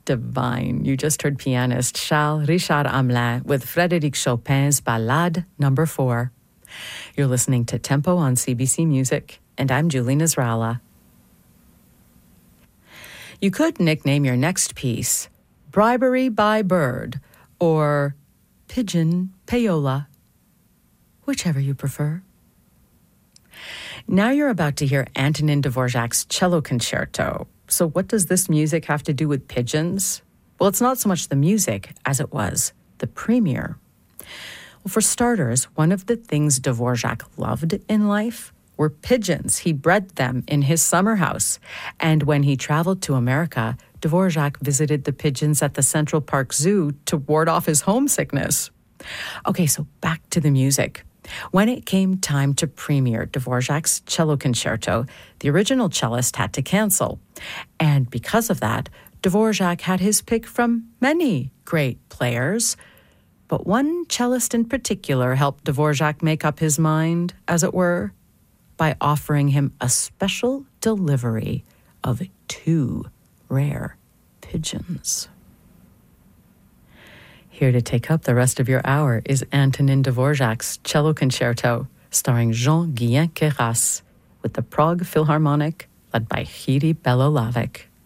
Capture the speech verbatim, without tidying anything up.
divine. You just heard pianist Charles Richard Hamelin with Frédéric Chopin's Ballade number four. You're listening to Tempo on C B C Music, and I'm Julie Nasrallah. You could nickname your next piece Bribery by Bird or Pigeon Payola, whichever you prefer. Now you're about to hear Antonin Dvorak's cello concerto. So what does this music have to do with pigeons? Well, it's not so much the music as it was the premiere. Well, for starters, one of the things Dvorak loved in life were pigeons. He bred them in his summer house. And when he traveled to America, Dvorak visited the pigeons at the Central Park Zoo to ward off his homesickness. Okay, so back to the music. When it came time to premiere Dvorak's cello concerto, the original cellist had to cancel. And because of that, Dvorak had his pick from many great players. But one cellist in particular helped Dvorak make up his mind, as it were, by offering him a special delivery of two rare pigeons. Here to take up the rest of your hour is Antonin Dvorak's cello concerto, starring Jean-Guillain Queyras, with the Prague Philharmonic, led by Jiří Belohlávek.